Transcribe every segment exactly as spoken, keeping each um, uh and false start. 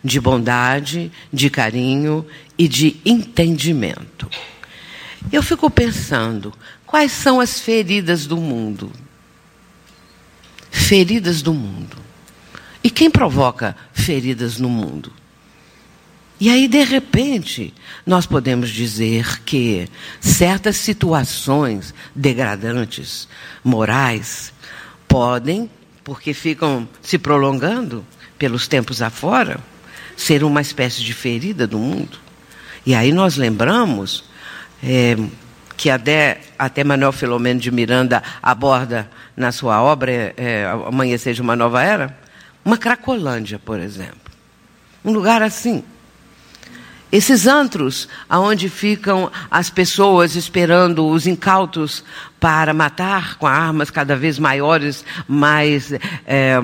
de bondade, de carinho e de entendimento. Eu fico pensando, quais são as feridas do mundo? Feridas do mundo. E quem provoca feridas no mundo? E aí, de repente, nós podemos dizer que certas situações degradantes, morais, podem, porque ficam se prolongando pelos tempos afora, ser uma espécie de ferida do mundo. E aí nós lembramos é, que até, até Manuel Filomeno de Miranda aborda na sua obra é, Amanhecer de uma Nova Era, uma Cracolândia, por exemplo. Um lugar assim. Esses antros, onde ficam as pessoas esperando os incautos para matar com armas cada vez maiores, mais, é,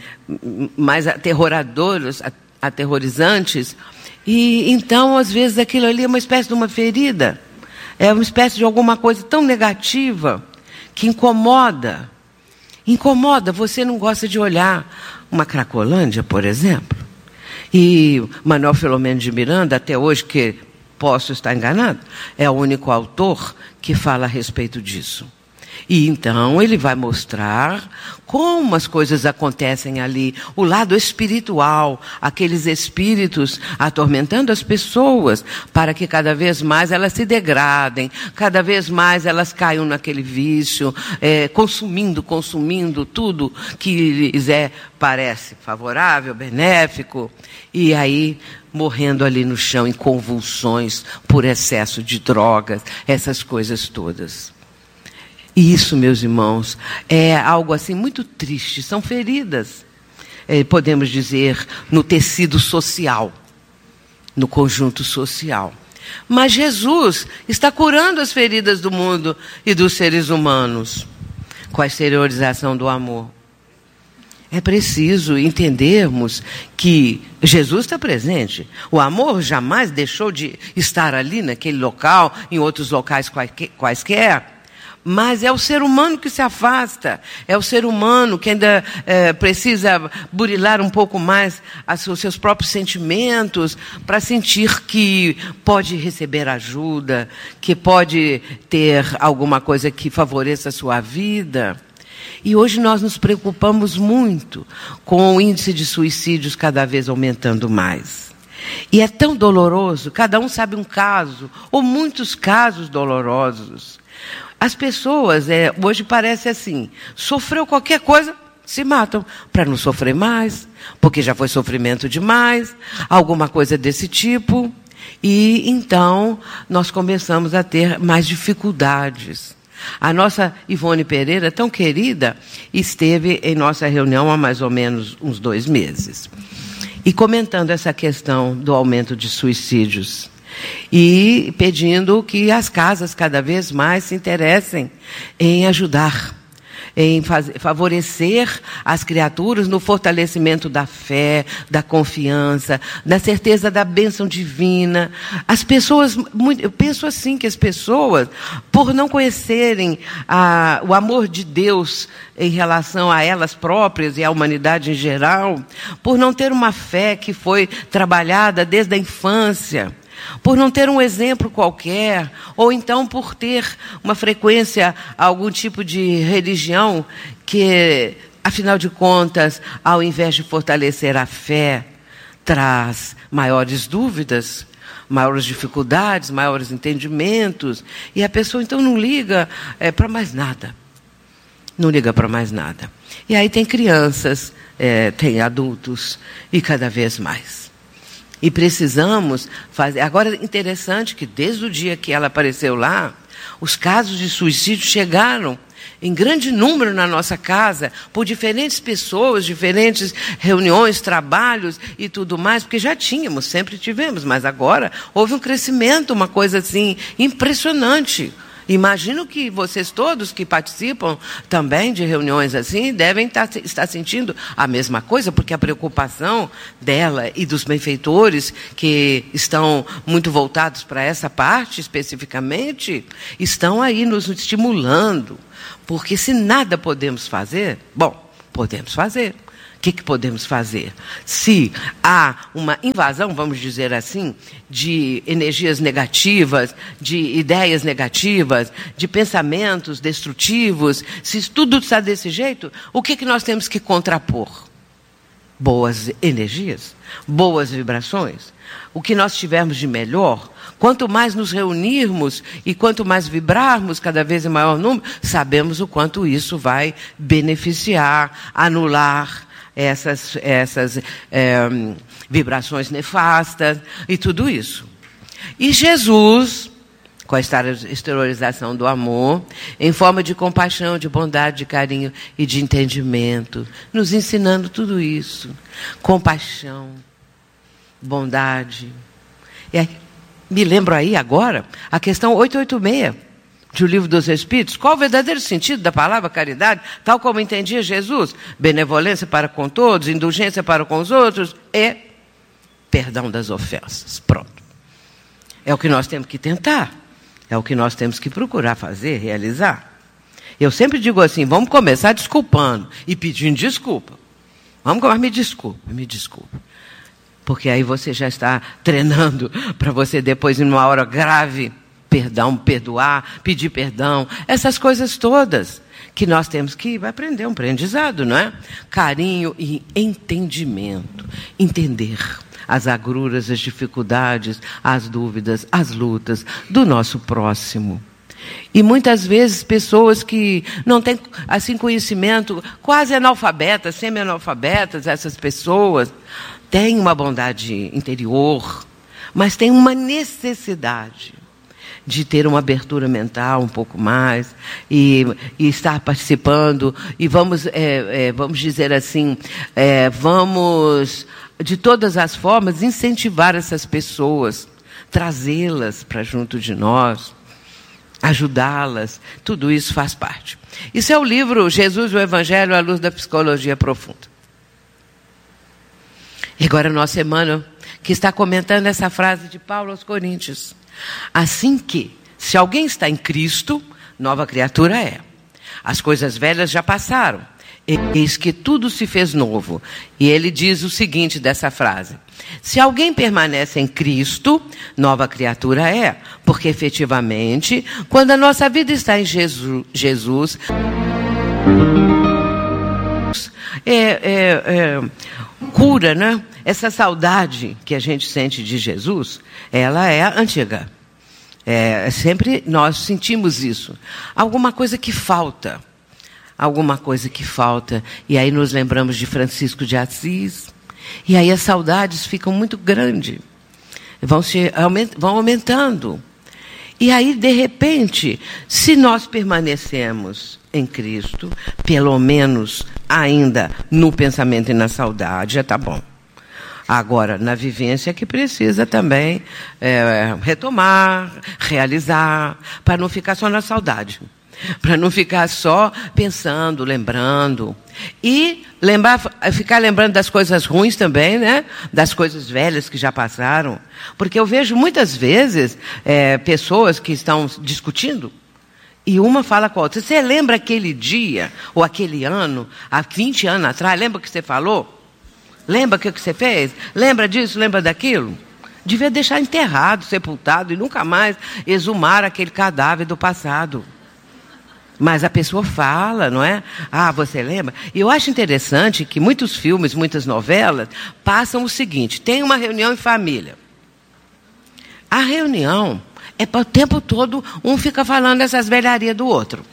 mais aterroradoras, aterrorizantes. E então, às vezes, aquilo ali é uma espécie de uma ferida. É uma espécie de alguma coisa tão negativa que incomoda. Incomoda. Você não gosta de olhar uma Cracolândia, por exemplo? E Manuel Filomeno de Miranda, até hoje, que posso estar enganado, é o único autor que fala a respeito disso. E então ele vai mostrar como as coisas acontecem ali, o lado espiritual, aqueles espíritos atormentando as pessoas, para que cada vez mais elas se degradem, cada vez mais elas caiam naquele vício, é, consumindo, consumindo tudo que lhes é, parece favorável, benéfico, e aí morrendo ali no chão em convulsões por excesso de drogas, essas coisas todas. E isso, meus irmãos, é algo assim muito triste. São feridas, é, podemos dizer, no tecido social, no conjunto social. Mas Jesus está curando as feridas do mundo e dos seres humanos com a exteriorização do amor. É preciso entendermos que Jesus está presente. O amor jamais deixou de estar ali naquele local, em outros locais quaisquer. Mas é o ser humano que se afasta, é o ser humano que ainda é, precisa burilar um pouco mais os seus próprios sentimentos para sentir que pode receber ajuda, que pode ter alguma coisa que favoreça a sua vida. E hoje nós nos preocupamos muito com o índice de suicídios cada vez aumentando mais. E é tão doloroso, cada um sabe um caso, ou muitos casos dolorosos. As pessoas, é, hoje parece assim, sofreu qualquer coisa, se matam para não sofrer mais, porque já foi sofrimento demais, alguma coisa desse tipo. E então nós começamos a ter mais dificuldades. A nossa Ivone Pereira, tão querida, esteve em nossa reunião há mais ou menos uns dois meses. E comentando essa questão do aumento de suicídios. E pedindo que as casas cada vez mais se interessem em ajudar, em fazer, favorecer as criaturas no fortalecimento da fé, da confiança, da certeza da bênção divina. As pessoas, eu penso assim, que as pessoas, por não conhecerem a, o amor de Deus em relação a elas próprias e à humanidade em geral, por não ter uma fé que foi trabalhada desde a infância, por não ter um exemplo qualquer, ou então por ter uma frequência a algum tipo de religião que, afinal de contas, ao invés de fortalecer a fé, traz maiores dúvidas, maiores dificuldades, maiores entendimentos, e a pessoa então não liga é, para mais nada. Não liga para mais nada. E aí tem crianças, é, tem adultos, e cada vez mais. E precisamos fazer... Agora, interessante que desde o dia que ela apareceu lá, os casos de suicídio chegaram em grande número na nossa casa, por diferentes pessoas, diferentes reuniões, trabalhos e tudo mais, porque já tínhamos, sempre tivemos, mas agora houve um crescimento, uma coisa assim impressionante. Imagino que vocês todos que participam também de reuniões assim devem estar, estar sentindo a mesma coisa, porque a preocupação dela e dos benfeitores que estão muito voltados para essa parte especificamente, estão aí nos estimulando. Porque se nada podemos fazer, bom, podemos fazer. que, que podemos fazer? Se há uma invasão, vamos dizer assim, de energias negativas, de ideias negativas, de pensamentos destrutivos, se tudo está desse jeito, o que, que nós temos que contrapor? Boas energias, boas vibrações. O que nós tivermos de melhor, quanto mais nos reunirmos e quanto mais vibrarmos, cada vez em maior número, sabemos o quanto isso vai beneficiar, anular essas, essas é, vibrações nefastas e tudo isso. E Jesus, com a exteriorização do amor, em forma de compaixão, de bondade, de carinho e de entendimento, nos ensinando tudo isso. Compaixão, bondade. E aí, me lembro aí agora a questão oitocentos e oitenta e seis do Livro dos Espíritos. Qual o verdadeiro sentido da palavra caridade, tal como entendia Jesus? Benevolência para com todos, indulgência para com os outros e perdão das ofensas. Pronto. É o que nós temos que tentar. É o que nós temos que procurar fazer, realizar. Eu sempre digo assim, vamos começar desculpando e pedindo desculpa. Vamos começar, me desculpa, me desculpa. Porque aí você já está treinando para você depois, em uma hora grave, perdão, perdoar, pedir perdão. Essas coisas todas que nós temos que aprender, um aprendizado, não é? Carinho e entendimento. Entender as agruras, as dificuldades, as dúvidas, as lutas do nosso próximo. E muitas vezes pessoas que não têm assim conhecimento, quase analfabetas, semi-analfabetas, essas pessoas têm uma bondade interior, mas têm uma necessidade de ter uma abertura mental um pouco mais e, e estar participando e vamos, é, é, vamos dizer assim, é, vamos de todas as formas incentivar essas pessoas, trazê-las para junto de nós, ajudá-las, tudo isso faz parte. Isso é o livro Jesus, o Evangelho à Luz da Psicologia Profunda. E agora nossa irmã que está comentando essa frase de Paulo aos Coríntios. Assim que, se alguém está em Cristo, nova criatura é. As coisas velhas já passaram. Eis que tudo se fez novo. E ele diz o seguinte dessa frase. Se alguém permanece em Cristo, nova criatura é. Porque, efetivamente, quando a nossa vida está em Jesus, Jesus é, é, é, cura, né? Essa saudade que a gente sente de Jesus, ela é antiga. É, sempre nós sentimos isso. Alguma coisa que falta. Alguma coisa que falta. E aí nos lembramos de Francisco de Assis. E aí as saudades ficam muito grandes. Vão, se, vão aumentando. E aí, de repente, se nós permanecemos em Cristo, pelo menos ainda no pensamento e na saudade, já está bom. Agora, na vivência que precisa também é, retomar, realizar, para não ficar só na saudade. Para não ficar só pensando, lembrando. E lembrar, ficar lembrando das coisas ruins também, né? Das coisas velhas que já passaram. Porque eu vejo muitas vezes é, pessoas que estão discutindo e uma fala com a outra. Você lembra aquele dia ou aquele ano, há vinte anos atrás, lembra o que você falou? Lembra o que você fez? Lembra disso, lembra daquilo? Devia deixar enterrado, sepultado e nunca mais exumar aquele cadáver do passado. Mas a pessoa fala, não é? Ah, você lembra? E eu acho interessante que muitos filmes, muitas novelas, passam o seguinte, tem uma reunião em família. A reunião é para o tempo todo, um fica falando essas velharias do outro.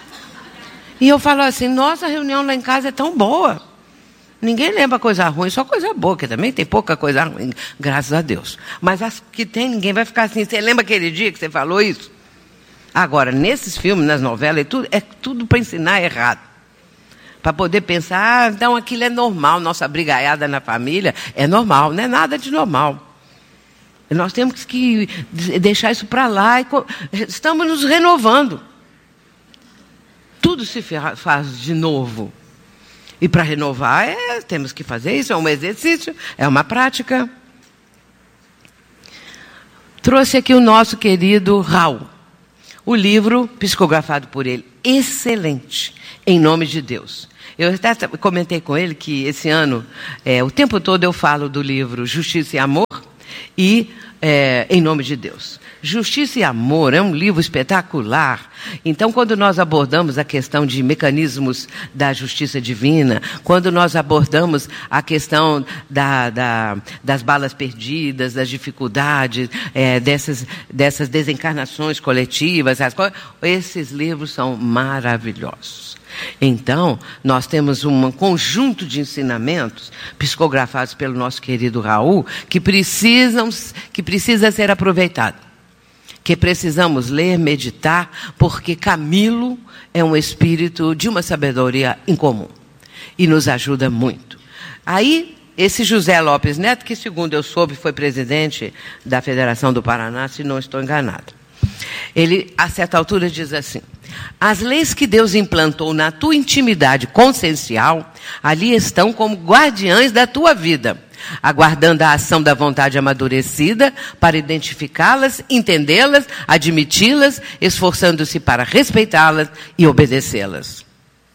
E eu falo assim, nossa, a reunião lá em casa é tão boa. Ninguém lembra coisa ruim, só coisa boa, que também tem pouca coisa ruim, graças a Deus. Mas as que tem, ninguém vai ficar assim, você lembra aquele dia que você falou isso? Agora, nesses filmes, nas novelas, é tudo, é tudo para ensinar errado. Para poder pensar, ah, então aquilo é normal, nossa brigaiada na família é normal, não é nada de normal. Nós temos que deixar isso para lá e estamos nos renovando. Tudo se faz de novo. E para renovar, é, temos que fazer isso, é um exercício, é uma prática. Trouxe aqui o nosso querido Raul. o livro psicografado por ele, excelente, Em Nome de Deus. Eu até comentei com ele que esse ano, é, o tempo todo eu falo do livro Justiça e Amor e é, Em Nome de Deus. Justiça e Amor é um livro espetacular. Então, quando nós abordamos a questão de mecanismos da justiça divina, quando nós abordamos a questão da, da, das balas perdidas, das dificuldades, é, dessas, dessas desencarnações coletivas, as coisas, esses livros são maravilhosos. Então, nós temos um conjunto de ensinamentos psicografados pelo nosso querido Raul que precisam, que precisa ser aproveitado. Que precisamos ler, meditar, porque Camilo é um espírito de uma sabedoria incomum e nos ajuda muito. Aí, esse José Lopes Neto, que segundo eu soube foi presidente da Federação do Paraná, se não estou enganado, ele, a certa altura, diz assim: as leis que Deus implantou na tua intimidade consciencial, ali estão como guardiães da tua vida, aguardando a ação da vontade amadurecida para identificá-las, entendê-las, admiti-las, esforçando-se para respeitá-las e obedecê-las.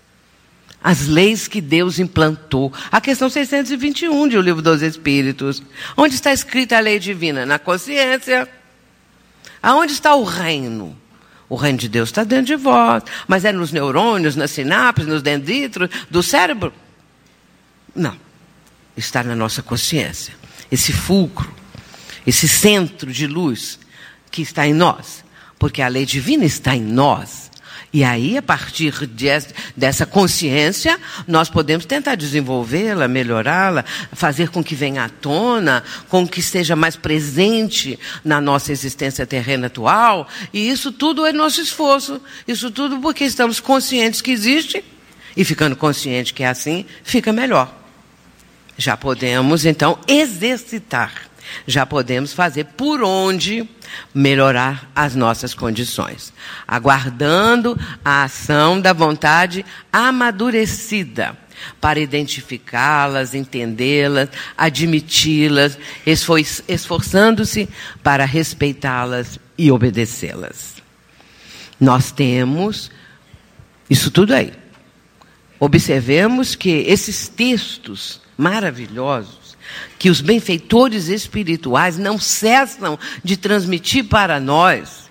As leis que Deus implantou. A questão seiscentos e vinte e um de O Livro dos Espíritos. Onde está escrita a lei divina? Na consciência. Aonde está o reino? O reino de Deus está dentro de vós. Mas é nos neurônios, nas sinapses, nos dendritos do cérebro? Não. Está na nossa consciência. Esse fulcro, esse centro de luz que está em nós. Porque a lei divina está em nós. E aí, a partir de, dessa consciência, nós podemos tentar desenvolvê-la, melhorá-la, fazer com que venha à tona, com que esteja mais presente na nossa existência terrena atual. E isso tudo é nosso esforço. Isso tudo porque estamos conscientes que existe. E ficando consciente que é assim, fica melhor. Já podemos, então, exercitar. Já podemos fazer por onde melhorar as nossas condições. Aguardando a ação da vontade amadurecida para identificá-las, entendê-las, admiti-las, esforçando-se para respeitá-las e obedecê-las. Nós temos isso tudo aí. Observemos que esses textos maravilhosos que os benfeitores espirituais não cessam de transmitir para nós,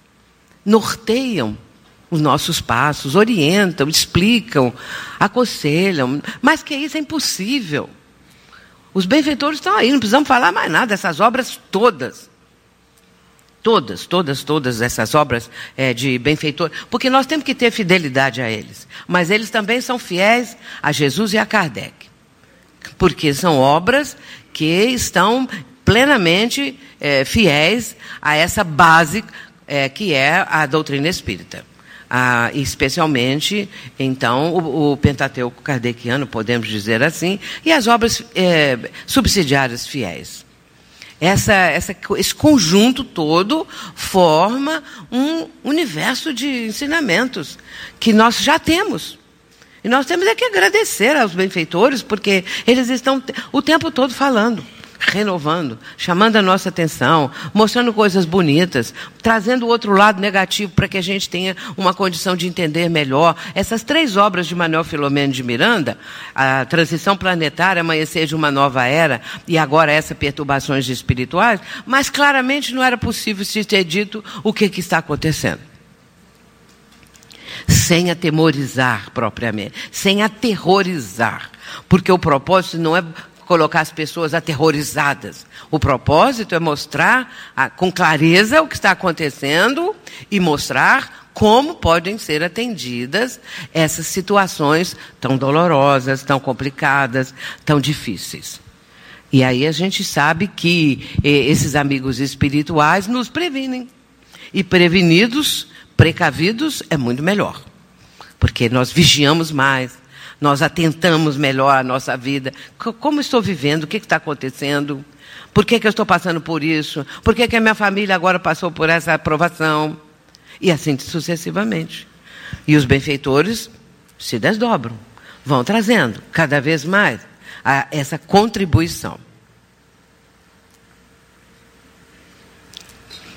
norteiam os nossos passos, orientam, explicam, aconselham, mas que isso é impossível. Os benfeitores estão aí, não precisamos falar mais nada, essas obras todas, todas, todas, todas essas obras é, de benfeitor, porque nós temos que ter fidelidade a eles, mas eles também são fiéis a Jesus e a Kardec. Porque são obras que estão plenamente é, fiéis a essa base é, que é a doutrina espírita. Ah, especialmente, então, o, o Pentateuco kardeciano, podemos dizer assim, e as obras é, subsidiárias fiéis. Essa, essa, esse conjunto todo forma um universo de ensinamentos que nós já temos. E nós temos é que agradecer aos benfeitores, porque eles estão o tempo todo falando, renovando, chamando a nossa atenção, mostrando coisas bonitas, trazendo o outro lado negativo para que a gente tenha uma condição de entender melhor. Essas três obras de Manuel Filomeno de Miranda, a Transição Planetária, Amanhecer de uma Nova Era, e agora essa Perturbações Espirituais, mas claramente não era possível se ter dito o que, que está acontecendo. Sem atemorizar propriamente, sem aterrorizar, porque o propósito não é colocar as pessoas aterrorizadas. O propósito é mostrar a, com clareza o que está acontecendo e mostrar como podem ser atendidas essas situações tão dolorosas, tão complicadas, tão difíceis. E aí a gente sabe que eh, esses amigos espirituais nos previnem. E prevenidos, precavidos, é muito melhor. Porque nós vigiamos mais, nós atentamos melhor à nossa vida. Como estou vivendo? O que está acontecendo? Por que, que eu estou passando por isso? Por que, que a minha família agora passou por essa aprovação? E assim sucessivamente. E os benfeitores se desdobram, vão trazendo cada vez mais a, essa contribuição.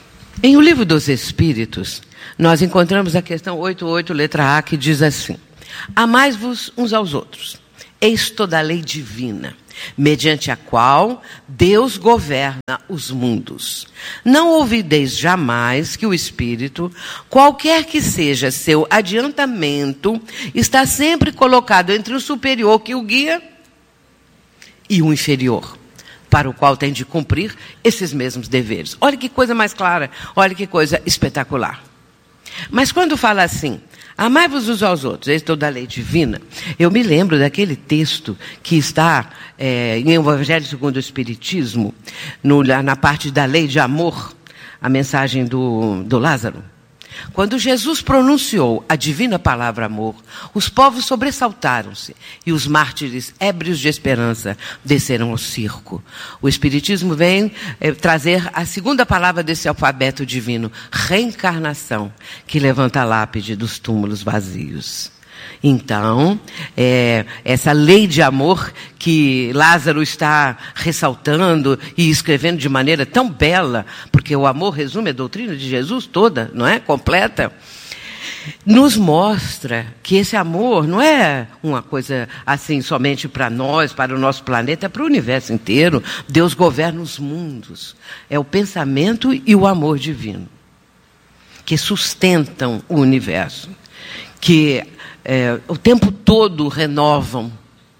Em O Livro dos Espíritos, nós encontramos a questão oitenta e oito, letra A, que diz assim: amai-vos uns aos outros. Eis toda a lei divina, mediante a qual Deus governa os mundos. Não ouvideis jamais que o Espírito, qualquer que seja seu adiantamento, está sempre colocado entre o superior que o guia e o inferior, para o qual tem de cumprir esses mesmos deveres. Olha que coisa mais clara, olha que coisa espetacular. Mas quando fala assim, amai-vos uns aos outros, eis toda a lei divina, eu me lembro daquele texto que está é, em Evangelho segundo o Espiritismo, no, na parte da lei de amor, a mensagem do, do Lázaro. Quando Jesus pronunciou a divina palavra amor, os povos sobressaltaram-se e os mártires, ébrios de esperança, desceram ao circo. O Espiritismo vem é, trazer a segunda palavra desse alfabeto divino, reencarnação, que levanta a lápide dos túmulos vazios. Então, é, essa lei de amor que Lázaro está ressaltando e escrevendo de maneira tão bela, porque o amor resume a doutrina de Jesus toda, não é? Completa. Nos mostra que esse amor não é uma coisa assim somente para nós, para o nosso planeta, é para o universo inteiro. Deus governa os mundos. É o pensamento e o amor divino que sustentam o universo, que É, o tempo todo renovam.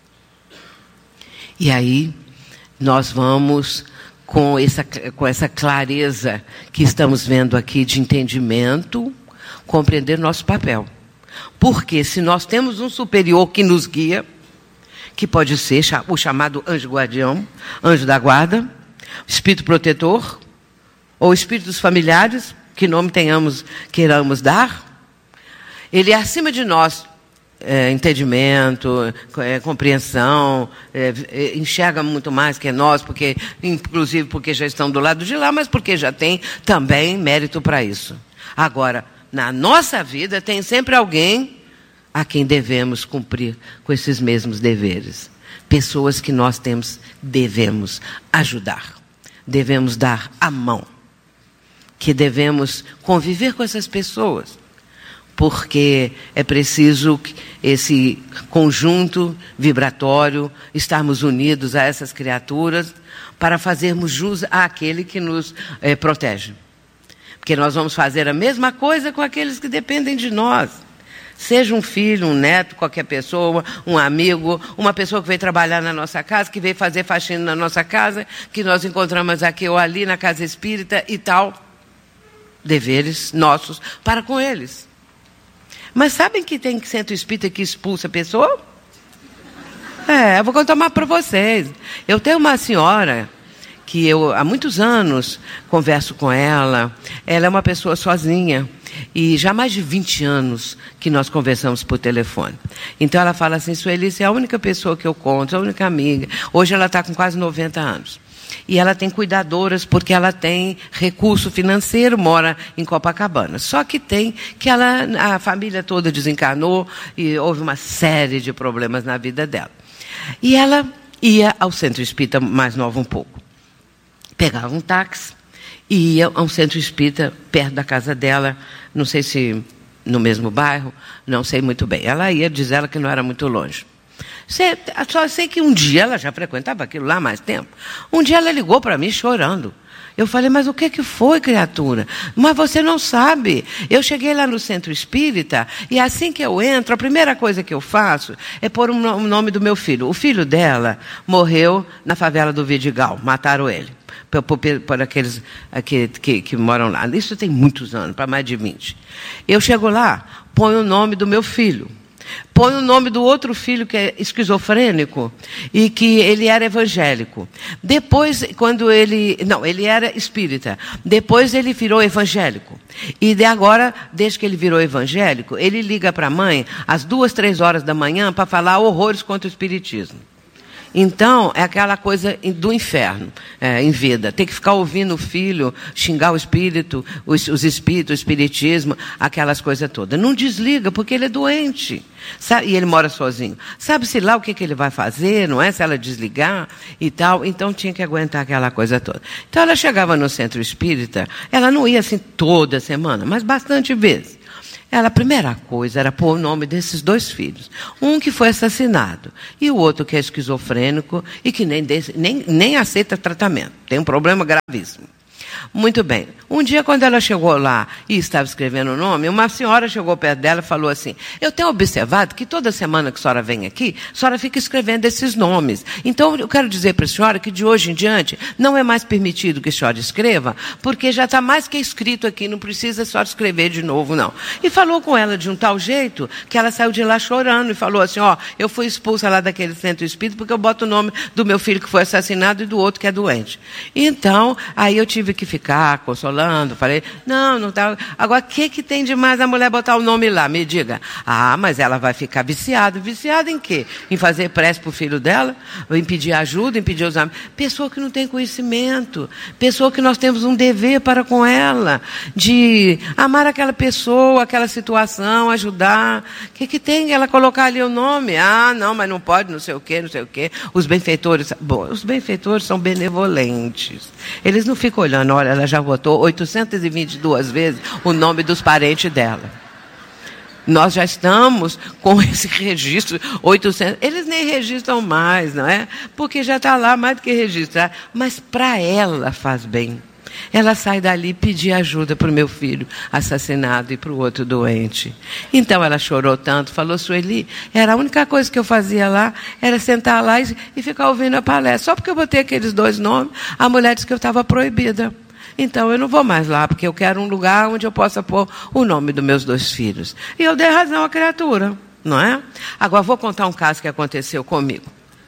E aí nós vamos com essa, com essa clareza que estamos vendo aqui de entendimento, compreender nosso papel. Porque se nós temos um superior que nos guia, que pode ser o chamado anjo guardião, anjo da guarda, espírito protetor, ou espíritos familiares, que nome tenhamos, queiramos dar, ele é acima de nós. É, entendimento, é, compreensão, é, é, enxerga muito mais que nós, porque, inclusive porque já estão do lado de lá, mas porque já tem também mérito para isso. Agora, na nossa vida tem sempre alguém a quem devemos cumprir com esses mesmos deveres. Pessoas que nós temos, devemos ajudar, devemos dar a mão, que devemos conviver com essas pessoas. Porque é preciso esse conjunto vibratório, estarmos unidos a essas criaturas para fazermos jus àquele que nos é, protege. Porque nós vamos fazer a mesma coisa com aqueles que dependem de nós. Seja um filho, um neto, qualquer pessoa, um amigo, uma pessoa que veio trabalhar na nossa casa, que veio fazer faxina na nossa casa, que nós encontramos aqui ou ali na casa espírita e tal. Deveres nossos para com eles. Mas sabem que tem centro espírita que expulsa a pessoa? É, eu vou contar uma para vocês. Eu tenho uma senhora que eu há muitos anos converso com ela. Ela é uma pessoa sozinha. E já há mais de vinte anos que nós conversamos por telefone. Então ela fala assim, Suelice é a única pessoa que eu conto, a única amiga. Hoje ela está com quase noventa anos. E ela tem cuidadoras porque ela tem recurso financeiro, mora em Copacabana. Só que tem que ela, a família toda desencarnou e houve uma série de problemas na vida dela. E ela ia ao centro espírita mais novo um pouco. Pegava um táxi e ia a um centro espírita perto da casa dela, não sei se no mesmo bairro, não sei muito bem. Ela ia, diz ela que não era muito longe. Só sei que um dia, ela já frequentava aquilo lá há mais tempo, um dia ela ligou para mim chorando. Eu falei, mas o que, que foi, criatura? Mas você não sabe. Eu cheguei lá no centro espírita e assim que eu entro, a primeira coisa que eu faço é pôr o um nome do meu filho. O filho dela morreu na favela do Vidigal, mataram ele. Por, por, por aqueles que, que, que moram lá. Isso tem muitos anos, para mais de vinte. Eu chego lá, ponho o nome do meu filho. Põe o nome do outro filho que é esquizofrênico e que ele era evangélico. Depois, quando ele... Não, ele era espírita. Depois ele virou evangélico. E de agora, desde que ele virou evangélico, ele liga para a mãe às duas, três horas da manhã para falar horrores contra o espiritismo. Então, é aquela coisa do inferno, é, em vida. Tem que ficar ouvindo o filho, xingar o espírito, os, os espíritos, o espiritismo, aquelas coisas todas. Não desliga, porque ele é doente. Sabe? E ele mora sozinho. Sabe-se lá o que, que ele vai fazer, não é? Se ela desligar e tal. Então, tinha que aguentar aquela coisa toda. Então, ela chegava no centro espírita, ela não ia assim toda semana, mas bastante vezes. Ela, a primeira coisa era pôr o nome desses dois filhos. Um que foi assassinado e o outro que é esquizofrênico e que nem, desse, nem, nem aceita tratamento. Tem um problema gravíssimo. Muito bem. Um dia, quando ela chegou lá e estava escrevendo o nome, uma senhora chegou perto dela e falou assim: eu tenho observado que toda semana que a senhora vem aqui, a senhora fica escrevendo esses nomes. Então, eu quero dizer para a senhora que de hoje em diante não é mais permitido que a senhora escreva, porque já está mais que escrito aqui, não precisa a senhora escrever de novo, não. E falou com ela de um tal jeito que ela saiu de lá chorando e falou assim: ó, eu fui expulsa lá daquele centro espírita porque eu boto o nome do meu filho que foi assassinado e do outro que é doente. Então, aí eu tive que ficar consolando, falei, não, não tá. Agora, o que que tem de mais a mulher botar o nome lá? Me diga. Ah, mas ela vai ficar viciada. Viciada em quê? Em fazer prece pro filho dela? Em pedir ajuda, em pedir os amigos? Pessoa que não tem conhecimento. Pessoa que nós temos um dever para com ela. De amar aquela pessoa, aquela situação, ajudar. O que que tem ela colocar ali o nome? Ah, não, mas não pode, não sei o quê, não sei o quê. Os benfeitores, bom, os benfeitores são benevolentes. Eles não ficam olhando, olha, ela já votou oitocentas e vinte e duas vezes o nome dos parentes dela. Nós já estamos com esse registro, oitocentos, eles nem registram mais, não é? Porque já está lá mais do que registrar. Mas para ela faz bem. Ela sai dali pedir ajuda para o meu filho assassinado e para o outro doente. Então ela chorou tanto, falou, Sueli, era a única coisa que eu fazia lá, era sentar lá e, e ficar ouvindo a palestra. Só porque eu botei aqueles dois nomes, a mulher disse que eu estava proibida. Então eu não vou mais lá, porque eu quero um lugar onde eu possa pôr o nome dos meus dois filhos. E eu dei razão à criatura, não é? Agora vou contar um caso que aconteceu comigo.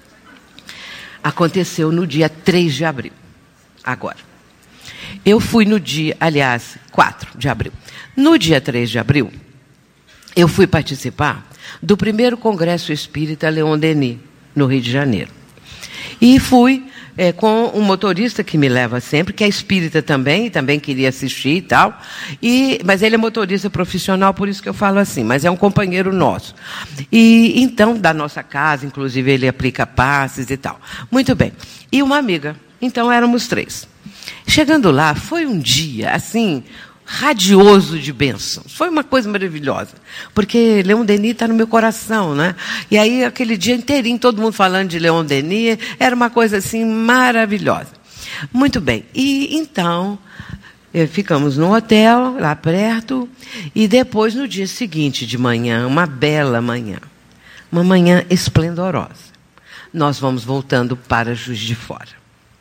Aconteceu no dia três de abril. Agora. Eu fui no dia, aliás, quatro de abril. No dia três de abril, eu fui participar do primeiro Congresso Espírita Leon Denis, no Rio de Janeiro. E fui é, com um motorista que me leva sempre, que é espírita também, e também queria assistir e tal. E, mas ele é motorista profissional, por isso que eu falo assim, mas é um companheiro nosso. E então, da nossa casa, inclusive, ele aplica passes e tal. Muito bem. E uma amiga. Então, éramos três. Chegando lá, foi um dia, assim, radioso de bênçãos. Foi uma coisa maravilhosa. Porque Leon Denis está no meu coração, né? E aí, aquele dia inteirinho, todo mundo falando de Leon Denis, era uma coisa, assim, maravilhosa. Muito bem. E, então, ficamos no hotel, lá perto, e depois, no dia seguinte, de manhã, uma bela manhã, uma manhã esplendorosa, nós vamos voltando para Juiz de Fora.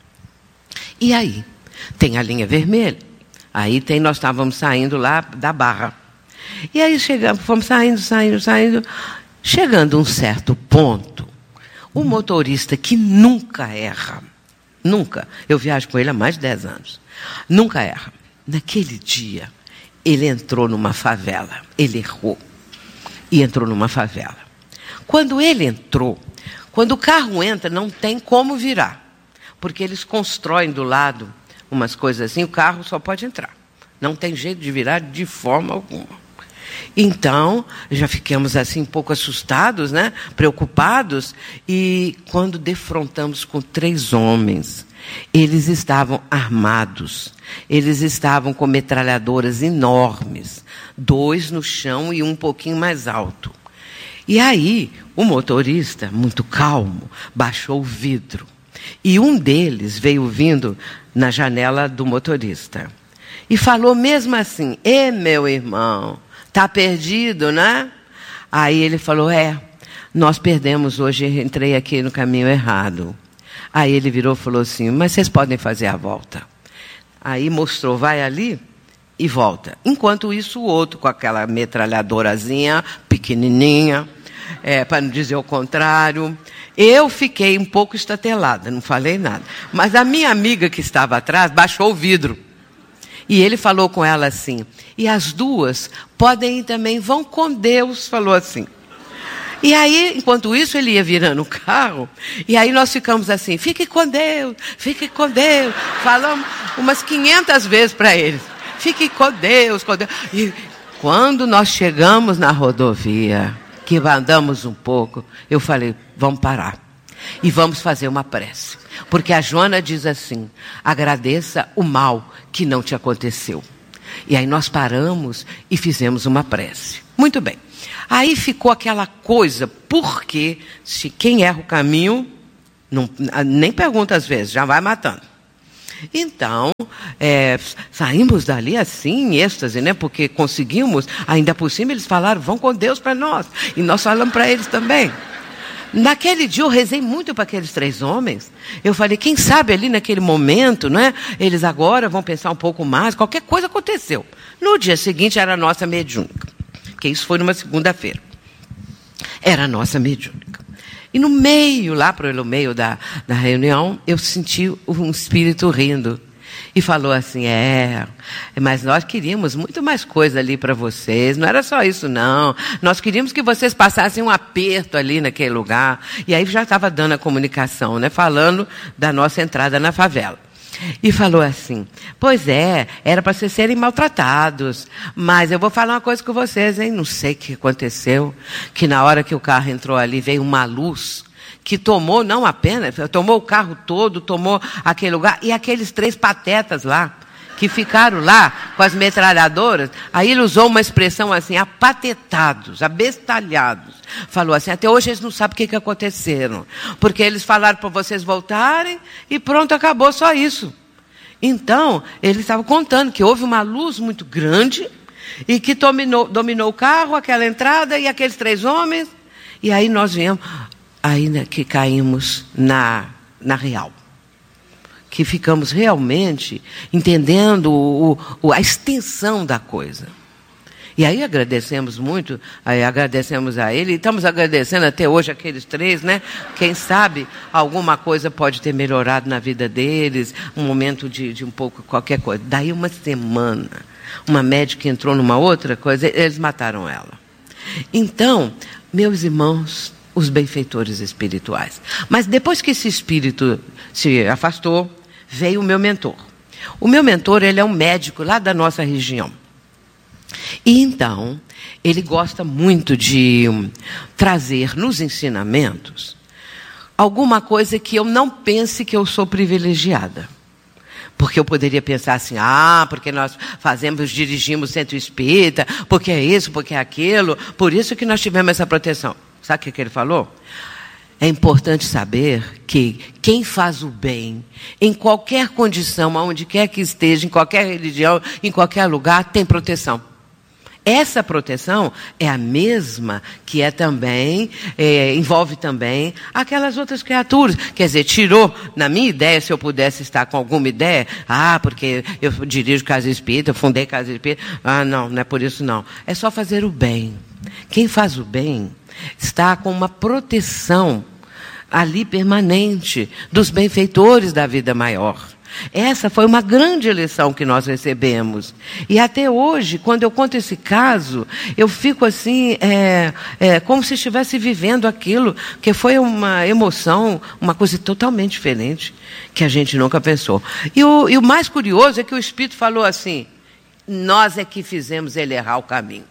E aí? Tem a linha vermelha. Aí tem, nós estávamos saindo lá da Barra. E aí chegamos, fomos saindo, saindo, saindo. Chegando a um certo ponto, o motorista que nunca erra, nunca, eu viajo com ele há mais de dez anos, nunca erra. Naquele dia, ele entrou numa favela. Ele errou. E entrou numa favela. Quando ele entrou, quando o carro entra, não tem como virar. Porque eles constroem do lado umas coisas assim, o carro só pode entrar. Não tem jeito de virar de forma alguma. Então, já ficamos assim um pouco assustados, né? Preocupados. E quando defrontamos com três homens, eles estavam armados. Eles estavam com metralhadoras enormes. Dois no chão e um pouquinho mais alto. E aí, o motorista, muito calmo, baixou o vidro. E um deles veio vindo na janela do motorista. E falou mesmo assim, ê, meu irmão, tá perdido, né? Aí ele falou, é, nós perdemos hoje, entrei aqui no caminho errado. Aí ele virou e falou assim, mas vocês podem fazer a volta. Aí mostrou, vai ali e volta. Enquanto isso, o outro com aquela metralhadorazinha, pequenininha, é, para não dizer o contrário. Eu fiquei um pouco estatelada, não falei nada. Mas a minha amiga que estava atrás baixou o vidro. E ele falou com ela assim, e as duas podem ir também, vão com Deus, falou assim. E aí, enquanto isso, ele ia virando o carro, e aí nós ficamos assim, fique com Deus, fique com Deus. Falamos umas quinhentas vezes para ele, fique com Deus, com Deus. E quando nós chegamos na rodovia, que andamos um pouco, eu falei, vamos parar. E vamos fazer uma prece. Porque a Joana diz assim, agradeça o mal que não te aconteceu. E aí nós paramos e fizemos uma prece. Muito bem. Aí ficou aquela coisa, porque se quem erra o caminho, não, nem pergunta às vezes, já vai matando. Então, é, saímos dali assim, em êxtase, né? Porque conseguimos, ainda por cima eles falaram, vão com Deus para nós. E nós falamos para eles também. Naquele dia eu rezei muito para aqueles três homens. Eu falei, quem sabe ali naquele momento, né? Eles agora vão pensar um pouco mais, qualquer coisa aconteceu. No dia seguinte era a nossa mediúnica. Porque isso foi numa segunda-feira. Era a nossa mediúnica. E no meio, lá pelo meio da, da reunião, eu senti um espírito rindo. E falou assim, é, mas nós queríamos muito mais coisa ali para vocês. Não era só isso, não. Nós queríamos que vocês passassem um aperto ali naquele lugar. E aí já estava dando a comunicação, né? Falando da nossa entrada na favela. E falou assim, pois é, era para vocês serem maltratados, mas eu vou falar uma coisa com vocês, hein? Não sei o que aconteceu, que na hora que o carro entrou ali, veio uma luz que tomou, não apenas, tomou o carro todo, tomou aquele lugar, e aqueles três patetas lá, que ficaram lá com as metralhadoras, aí ele usou uma expressão assim, apatetados, abestalhados. Falou assim, até hoje eles não sabem o que, que aconteceram, porque eles falaram para vocês voltarem e pronto, acabou só isso. Então, eles estavam contando que houve uma luz muito grande e que dominou, dominou o carro, aquela entrada e aqueles três homens, e aí nós viemos, aí né, que caímos na, na real. Que ficamos realmente entendendo o, o, a extensão da coisa. E aí agradecemos muito, aí agradecemos a ele, e estamos agradecendo até hoje aqueles três, né? Quem sabe alguma coisa pode ter melhorado na vida deles, um momento de, de um pouco qualquer coisa. Daí uma semana, uma médica entrou numa outra coisa, eles mataram ela. Então, meus irmãos, os benfeitores espirituais. Mas depois que esse espírito se afastou, veio o meu mentor. O meu mentor, ele é um médico lá da nossa região. E então, ele gosta muito de um, trazer nos ensinamentos alguma coisa que eu não pense que eu sou privilegiada. Porque eu poderia pensar assim, ah, porque nós fazemos, dirigimos centro espírita, porque é isso, porque é aquilo, por isso que nós tivemos essa proteção. Sabe o que, que ele falou? É importante saber que quem faz o bem, em qualquer condição, aonde quer que esteja, em qualquer religião, em qualquer lugar, tem proteção. Essa proteção é a mesma que é também, é, envolve também aquelas outras criaturas. Quer dizer, tirou, na minha ideia, se eu pudesse estar com alguma ideia, ah, porque eu dirijo casa espírita, eu fundei casa espírita, ah, não, não é por isso não. É só fazer o bem. Quem faz o bem está com uma proteção ali permanente dos benfeitores da vida maior. Essa foi uma grande lição que nós recebemos. E até hoje, quando eu conto esse caso, eu fico assim, é, é, como se estivesse vivendo aquilo, que foi uma emoção, uma coisa totalmente diferente, que a gente nunca pensou. E o, e o mais curioso é que o Espírito falou assim, nós é que fizemos ele errar o caminho.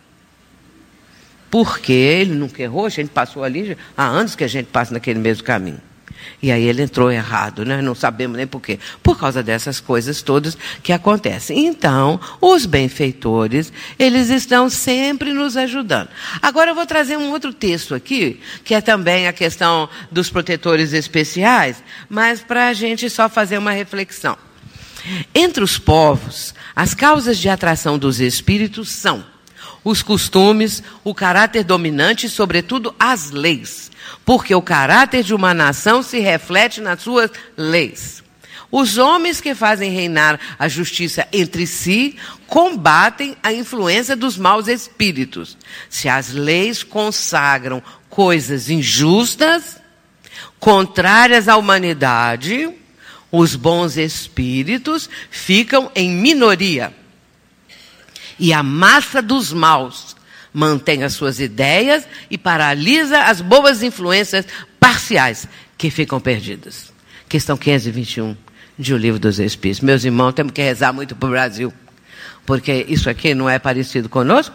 Porque ele nunca errou, a gente passou ali, há anos que a gente passa naquele mesmo caminho. E aí ele entrou errado, né? Não sabemos nem por quê. Por causa dessas coisas todas que acontecem. Então, os benfeitores, eles estão sempre nos ajudando. Agora eu vou trazer um outro texto aqui, que é também a questão dos protetores especiais, mas para a gente só fazer uma reflexão. Entre os povos, as causas de atração dos espíritos são os costumes, o caráter dominante e, sobretudo, as leis. Porque o caráter de uma nação se reflete nas suas leis. Os homens que fazem reinar a justiça entre si combatem a influência dos maus espíritos. Se as leis consagram coisas injustas, contrárias à humanidade, os bons espíritos ficam em minoria. E a massa dos maus mantém as suas ideias e paralisa as boas influências parciais que ficam perdidas. Questão quinhentos e vinte e um de O Livro dos Espíritos. Meus irmãos, temos que rezar muito para o Brasil, porque isso aqui não é parecido conosco.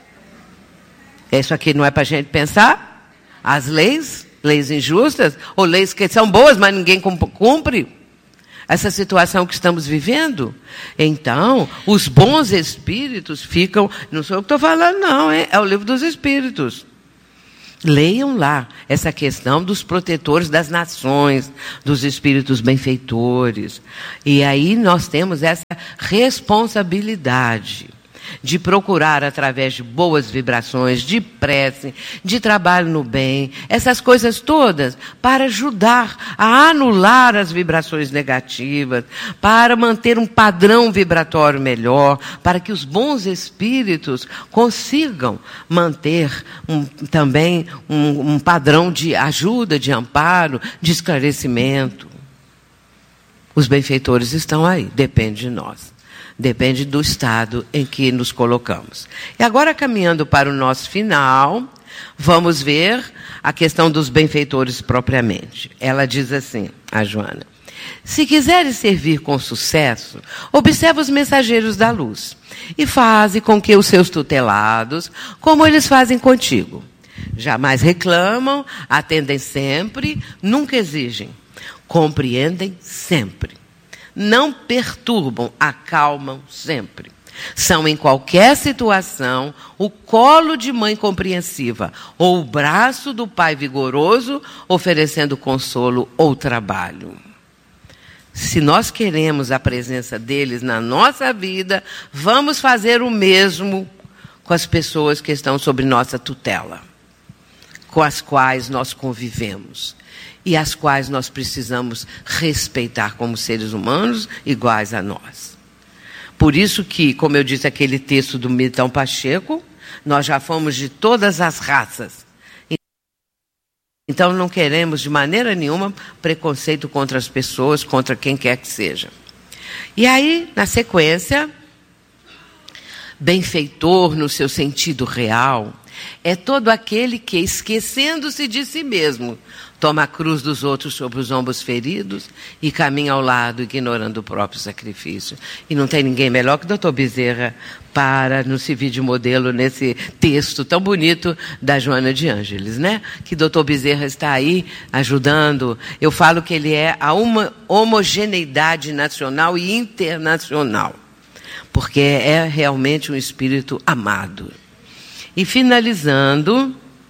Isso aqui não é para a gente pensar. As leis, leis injustas, ou leis que são boas, mas ninguém cumpre. Essa situação que estamos vivendo. Então, os bons espíritos ficam... Não sou eu que estou falando, não, hein? É o Livro dos Espíritos. Leiam lá essa questão dos protetores das nações, dos espíritos benfeitores. E aí nós temos essa responsabilidade de procurar, através de boas vibrações, de prece, de trabalho no bem, essas coisas todas, para ajudar a anular as vibrações negativas, para manter um padrão vibratório melhor, para que os bons espíritos consigam manter um, também um, um padrão de ajuda, de amparo, de esclarecimento. Os benfeitores estão aí, depende de nós. Depende do estado em que nos colocamos. E agora, caminhando para o nosso final, vamos ver a questão dos benfeitores propriamente. Ela diz assim, a Joana: se quiseres servir com sucesso, observa os mensageiros da luz e faze com que os seus tutelados, como eles fazem contigo. Jamais reclamam, atendem sempre, nunca exigem, compreendem sempre. Não perturbam, acalmam sempre. São, em qualquer situação, o colo de mãe compreensiva ou o braço do pai vigoroso, oferecendo consolo ou trabalho. Se nós queremos a presença deles na nossa vida, vamos fazer o mesmo com as pessoas que estão sob nossa tutela, com as quais nós convivemos. E as quais nós precisamos respeitar como seres humanos iguais a nós. Por isso que, como eu disse aquele texto do Milton Pacheco, nós já fomos de todas as raças. Então não queremos de maneira nenhuma preconceito contra as pessoas, contra quem quer que seja. E aí, na sequência, benfeitor no seu sentido real é todo aquele que, esquecendo-se de si mesmo, toma a cruz dos outros sobre os ombros feridos e caminha ao lado, ignorando o próprio sacrifício. E não tem ninguém melhor que o doutor Bezerra para nos servir de modelo nesse texto tão bonito da Joana de Ângeles, né? Que o doutor Bezerra está aí ajudando. Eu falo que ele é a uma homogeneidade nacional e internacional, porque é realmente um espírito amado. E finalizando,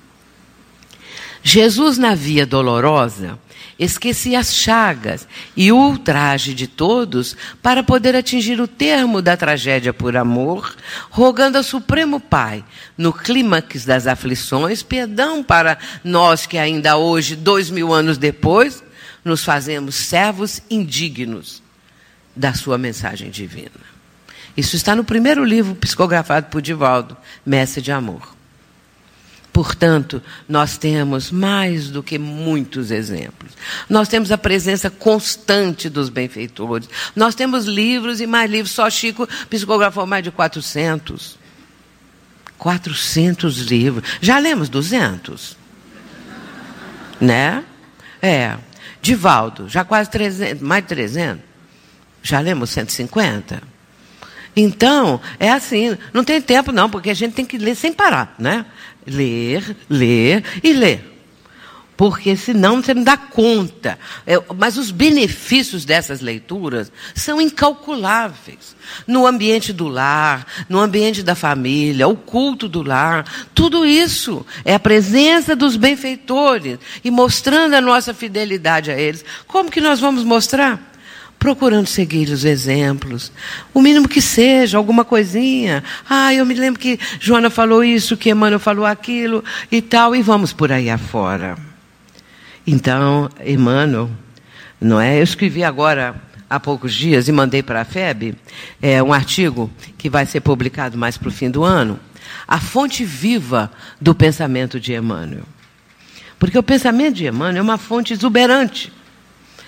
Jesus na via dolorosa esquecia as chagas e o ultraje de todos para poder atingir o termo da tragédia por amor, rogando ao Supremo Pai, no clímax das aflições, perdão para nós que ainda hoje, dois mil anos depois, nos fazemos servos indignos da sua mensagem divina. Isso está no primeiro livro psicografado por Divaldo, Mestre de Amor. Portanto, nós temos mais do que muitos exemplos. Nós temos a presença constante dos benfeitores. Nós temos livros e mais livros. Só Chico psicografou mais de quatrocentos. quatrocentos livros. Já lemos duzentos? Né? É. Divaldo, já quase trezentos, mais de trezentos. Já lemos cento e cinquenta? Então, é assim, não tem tempo não, porque a gente tem que ler sem parar, né? Ler, ler e ler. Porque senão você não dá conta. É, mas os benefícios dessas leituras são incalculáveis. No ambiente do lar, no ambiente da família, o culto do lar, tudo isso é a presença dos benfeitores e mostrando a nossa fidelidade a eles. Como que nós vamos mostrar? Procurando seguir os exemplos, o mínimo que seja, alguma coisinha. Ah, eu me lembro que Joana falou isso, que Emmanuel falou aquilo e tal, e vamos por aí afora. Então, Emmanuel, não é? Eu escrevi agora há poucos dias e mandei para a F E B é, um artigo que vai ser publicado mais para o fim do ano, a fonte viva do pensamento de Emmanuel. Porque o pensamento de Emmanuel é uma fonte exuberante.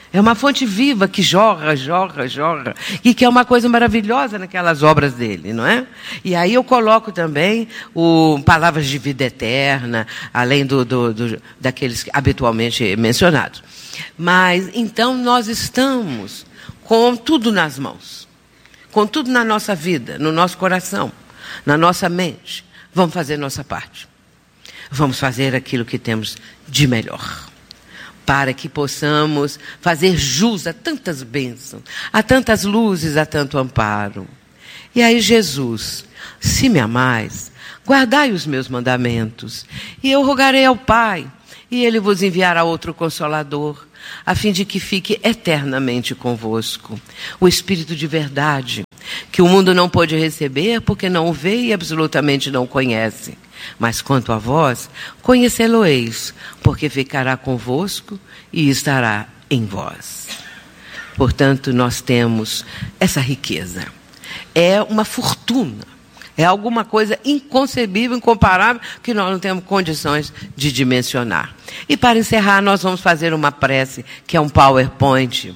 É uma fonte viva que jorra, jorra, jorra. E que é uma coisa maravilhosa naquelas obras dele, não é? E aí eu coloco também o Palavras de Vida Eterna, além do, do, do, daqueles habitualmente mencionados. Mas, então, nós estamos com tudo nas mãos. Com tudo na nossa vida, no nosso coração, na nossa mente. Vamos fazer nossa parte. Vamos fazer aquilo que temos de melhor. Para que possamos fazer jus a tantas bênçãos, a tantas luzes, a tanto amparo. E aí Jesus, se me amais, guardai os meus mandamentos, e eu rogarei ao Pai, e Ele vos enviará outro Consolador, a fim de que fique eternamente convosco. O Espírito de verdade, que o mundo não pôde receber, porque não o vê e absolutamente não conhece. Mas quanto a vós, conhecê-lo-eis, porque ficará convosco e estará em vós. Portanto, nós temos essa riqueza. É uma fortuna. É alguma coisa inconcebível, incomparável, que nós não temos condições de dimensionar. E para encerrar, nós vamos fazer uma prece, que é um PowerPoint.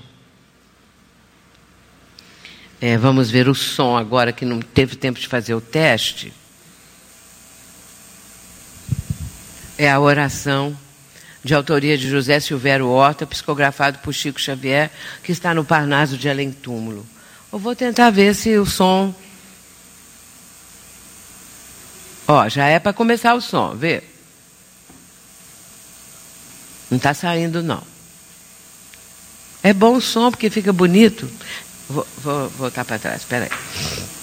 É, vamos ver o som agora, que não teve tempo de fazer o teste. É a oração de autoria de José Silvério Horta, psicografado por Chico Xavier, que está no Parnaso de Além Túmulo. Eu vou tentar ver se o som... Ó, já é para começar o som, vê? Não está saindo, não. É bom o som, porque fica bonito. Vou, vou voltar para trás, espera aí.